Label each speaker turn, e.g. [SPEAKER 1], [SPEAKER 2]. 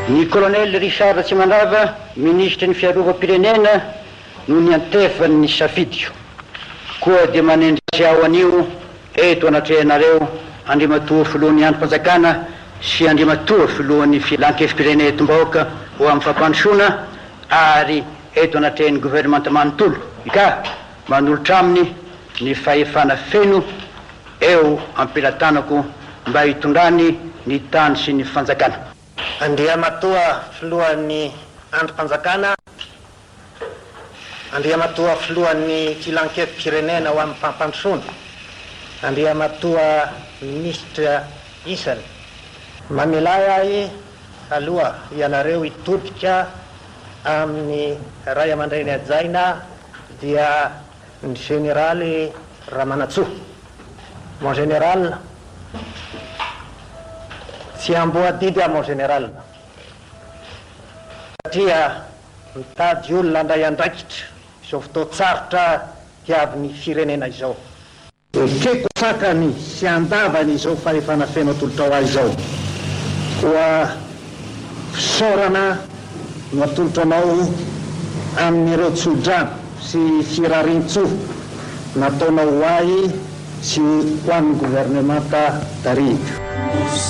[SPEAKER 1] Ny colonel Richard Tsimandrava, ministre ny fiarovam-pirenena, no niantefany ny safidiko. Koa dia manendry ao anio eto anatrehanareo andrimatoa filohan'ny androm-panjakana sy andrimatoa filohan'ny filan-kefim-pirenena etom-bahoaka ho amin'ny fampandrosoana ary eto anatrehan'ny gouvernemanta manontolo ka manolotra aminy ny fahefana feno eo ampilatanako mba hitondrany ny tany sy ny fanjakana.
[SPEAKER 2] Andriamatoa filohan'ny androm-panjakana, Andriamatoa filohan'ny filan-kefim-pirenena ho amin'ny fampandrosoana, Andriamatoa ministra isany, mamilay ahy aloha ianareo hitodika amin'ny ray aman-dreny ajaina dia ny generaly Ramanatsoa. Mon général, tsy amboadidy a mon général, satria mitady olona andray andraikitra izao fotoan-tsarotra tiavin'ny firenena izao. Ekeko sakany sy andavany izao fahefana feno atolotra ho azy izao. Koa fisaorana no atolotra anao amin'ireo tsodrano sy firarintso nataonao ho ahy sy ho an'ny gouvernemanta tarihy.